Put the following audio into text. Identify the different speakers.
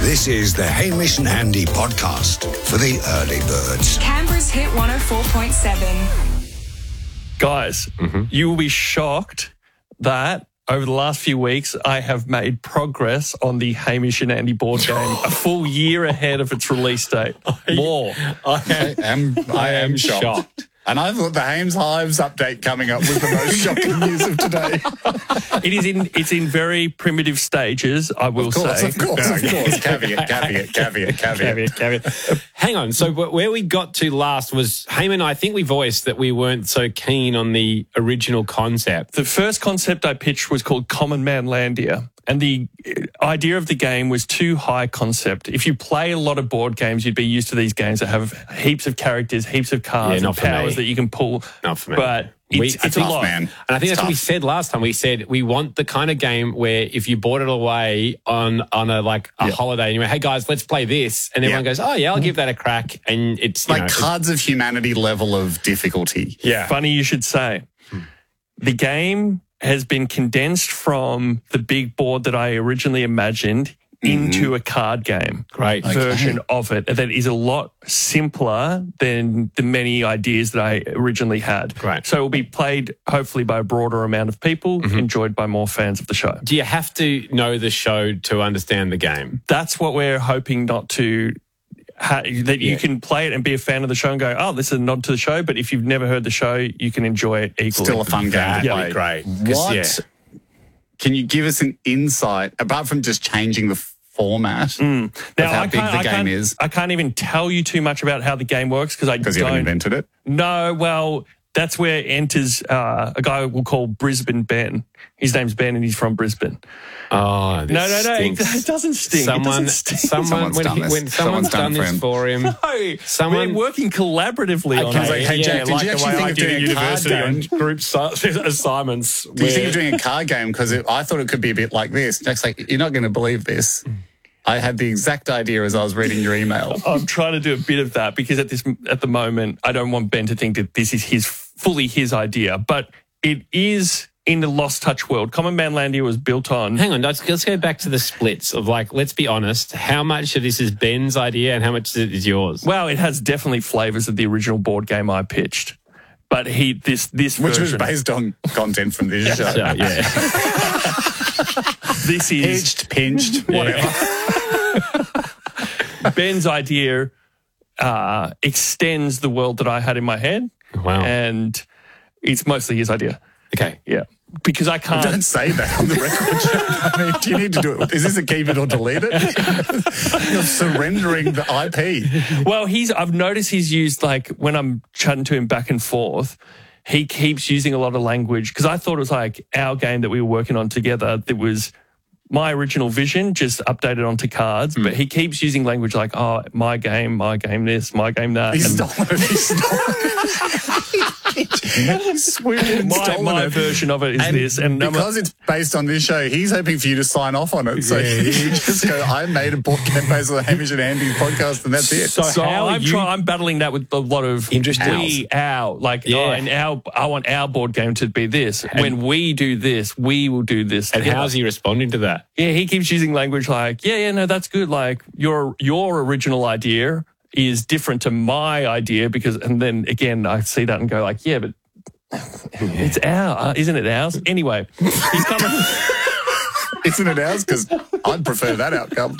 Speaker 1: This is the Hamish and Andy podcast for the early birds.
Speaker 2: Canberra's Hit 104.7.
Speaker 3: Guys, you will be shocked that over the last few weeks, I have made progress on the Hamish and Andy board game a full year ahead of its release date. More.
Speaker 4: I am shocked. And I thought the Hames Hives update coming up was the most shocking news of today.
Speaker 3: It's in very primitive stages, I will say.
Speaker 4: Of course. Caveat.
Speaker 5: Hang on. So where we got to last was Hame and I think we voiced that we weren't so keen on the original concept.
Speaker 3: The first concept I pitched was called Common Man Landia. And the idea of the game was too high concept. If you play a lot of board games, you'd be used to these games that have heaps of characters, heaps of cards, and powers that you can pull.
Speaker 5: Not for me.
Speaker 3: But it's a lot.
Speaker 4: Man.
Speaker 5: And I think that's what we said last time. We said we want the kind of game where if you bought it away on a holiday and you went, hey guys, let's play this. And everyone goes, oh yeah, I'll give that a crack. And it's
Speaker 4: like Cards of Humanity level of difficulty.
Speaker 5: Yeah.
Speaker 3: Funny you should say. The game has been condensed from the big board that I originally imagined into a card game version of it that is a lot simpler than the many ideas that I originally had.
Speaker 5: Great.
Speaker 3: So it will be played hopefully by a broader amount of people, enjoyed by more fans of the show.
Speaker 5: Do you have to know the show to understand the game?
Speaker 3: That's what we're hoping not to... you can play it and be a fan of the show and go, oh, this is a nod to the show. But if you've never heard the show, you can enjoy it equally.
Speaker 4: Still a fun game to play.
Speaker 5: Great.
Speaker 4: What? Can you give us an insight, apart from just changing the format of how big the game is?
Speaker 3: I can't even tell you too much about how the game works because
Speaker 4: you haven't invented it?
Speaker 3: No, well, that's where enters a guy we'll call Brisbane Ben. His name's Ben and he's from Brisbane.
Speaker 5: Oh,
Speaker 3: no,
Speaker 5: stinks.
Speaker 3: it doesn't stink.
Speaker 5: Someone's done this for him.
Speaker 3: No, we're working collaboratively on it.
Speaker 4: Hey, Jack, did you actually think of doing a card game?
Speaker 5: Group assignments.
Speaker 4: Do you think of doing a card game? Because I thought it could be a bit like this. Jack's like, you're not going to believe this. I had the exact idea as I was reading your email.
Speaker 3: I'm trying to do a bit of that because at the moment, I don't want Ben to think that this is fully his idea, but it is in the Lost Touch world. Common Man Landia was built on...
Speaker 5: Hang on, let's go back to the splits of let's be honest, how much of this is Ben's idea and how much is yours?
Speaker 3: Well, it has definitely flavours of the original board game I pitched. But this
Speaker 4: Which
Speaker 3: version...
Speaker 4: was based on content from this show.
Speaker 5: Yeah.
Speaker 3: This is...
Speaker 4: Pinched, whatever.
Speaker 3: Ben's idea extends the world that I had in my head.
Speaker 5: Wow.
Speaker 3: And it's mostly his idea.
Speaker 5: Okay.
Speaker 3: Yeah. Because I can't...
Speaker 4: Don't say that on the record. I mean, do you need to do it? Is this a keep it or delete it? You're surrendering the IP.
Speaker 3: Well, I've noticed he's used, when I'm chatting to him back and forth, he keeps using a lot of language because I thought it was like our game that we were working on together that was my original vision, just updated onto cards, but he keeps using language like, oh, my game this, my game that.
Speaker 4: He's stolen it.
Speaker 3: My version of it is this. And
Speaker 4: because it's based on this show, he's hoping for you to sign off on it. So you just go, I made a board game based on the Hamish and Andy podcast and that's it.
Speaker 3: So I'm battling that with a lot of
Speaker 5: interest.
Speaker 3: I want our board game to be this. And when we do this, we will do this.
Speaker 5: And how's he responding to that?
Speaker 3: Yeah, he keeps using language like, no, that's good. Like your original idea is different to my idea and then again, I see that and go like, yeah, but it's isn't it ours? Anyway, he's coming.
Speaker 4: Isn't it ours? Because I'd prefer that outcome.